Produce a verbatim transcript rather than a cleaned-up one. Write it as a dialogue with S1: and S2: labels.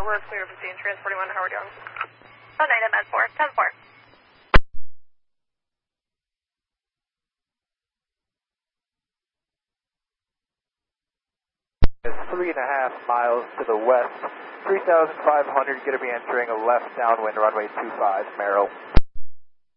S1: we're clear of fifteen, transporting one Howard Young.
S2: Oh, nine, M S four, ten four.
S3: It's three and a half miles to the west, three thousand five hundred, going to be entering a left downwind runway two five, Merrill.